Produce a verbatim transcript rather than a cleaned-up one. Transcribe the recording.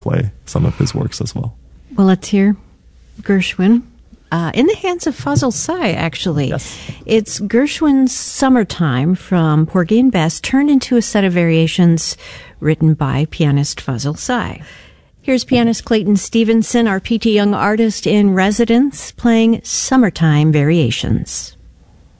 play some of his works as well. Well, let's hear Gershwin. Uh, in the hands of Fazl Say, actually. Yes. It's Gershwin's Summertime from Porgy and Bess turned into a set of variations written by pianist Fazl Say. Here's pianist Clayton Stevenson, our P T Young artist in residence, playing Summertime Variations.